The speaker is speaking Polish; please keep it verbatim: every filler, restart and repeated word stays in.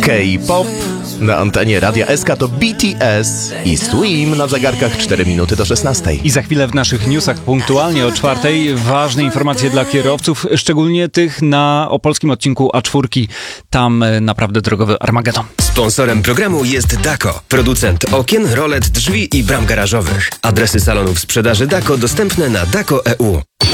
K-pop na antenie Radia S K to B T S i Swim na zegarkach cztery minuty do szesnastej. I za chwilę w naszych newsach punktualnie o czwartej ważne informacje dla kierowców, szczególnie tych na opolskim odcinku A cztery. Tam naprawdę drogowy Armagedon. Sponsorem programu jest Dako, producent okien, rolet, drzwi i bram garażowych. Adresy salonów sprzedaży Dako dostępne na dako kropka e u.